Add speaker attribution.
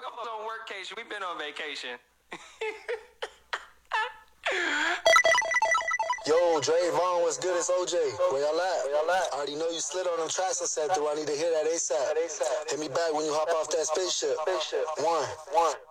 Speaker 1: on workcation. We've been on vacation.
Speaker 2: Yo, Drayvon, what's good? It's OJ. Where y'all at? I already know you slid on them tracks I sent through. I need to hear that ASAP. Hit me back when you hop off that spaceship. One.